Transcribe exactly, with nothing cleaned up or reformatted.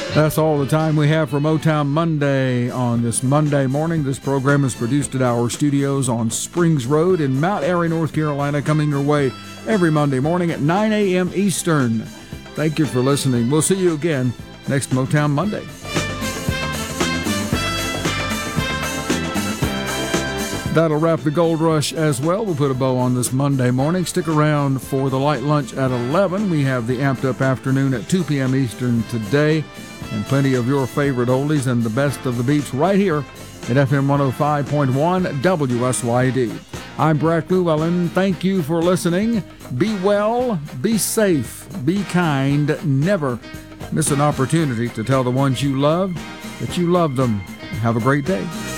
That's all the time we have for Motown Monday on this Monday morning. This program is produced at our studios on Springs Road in Mount Airy, North Carolina, coming your way every Monday morning at nine a.m. Eastern. Thank you for listening. We'll see you again next Motown Monday. That'll wrap the Gold Rush as well. We'll put a bow on this Monday morning. Stick around for the light lunch at eleven. We have the Amped Up Afternoon at two p.m. Eastern today. And plenty of your favorite oldies and the best of the beats right here at F M one oh five point one W S Y D. I'm Brad Llewellyn. Thank you for listening. Be well, be safe, be kind. Never miss an opportunity to tell the ones you love that you love them. Have a great day.